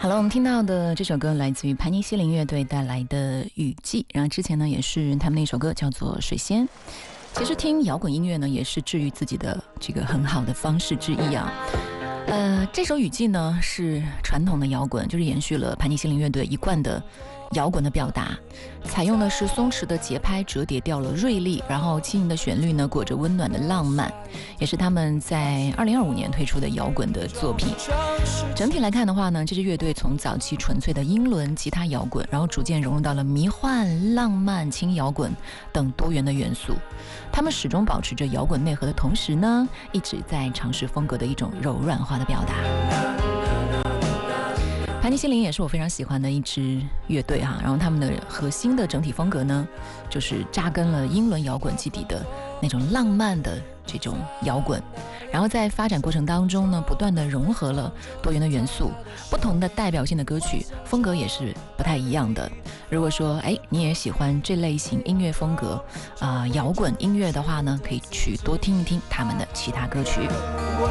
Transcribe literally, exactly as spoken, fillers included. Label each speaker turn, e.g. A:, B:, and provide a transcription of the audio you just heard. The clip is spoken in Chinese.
A: 好了，我们听到的这首歌来自于盘尼西林乐队带来的《雨季》，然后之前呢也是他们那首歌叫做《水仙》。其实听摇滚音乐呢也是治愈自己的这个很好的方式之一啊。呃，这首《雨季》呢是传统的摇滚，就是延续了盘尼西林乐队一贯的摇滚的表达，采用的是松弛的节拍，折叠掉了锐利，然后轻盈的旋律呢裹着温暖的浪漫，也是他们在二零二五年推出的摇滚的作品。整体来看的话呢，这支乐队从早期纯粹的英伦吉他摇滚，然后逐渐融入到了迷幻、浪漫、轻摇滚等多元的元素。他们始终保持着摇滚内核的同时呢，一直在尝试风格的一种柔软化的表达。盘尼西林也是我非常喜欢的一支乐队哈，然后他们的核心的整体风格呢，就是扎根了英伦摇滚基底的那种浪漫的这种摇滚，然后在发展过程当中呢，不断的融合了多元的元素，不同的代表性的歌曲风格也是不太一样的。如果说哎你也喜欢这类型音乐风格啊、呃、摇滚音乐的话呢，可以去多听一听他们的其他歌曲。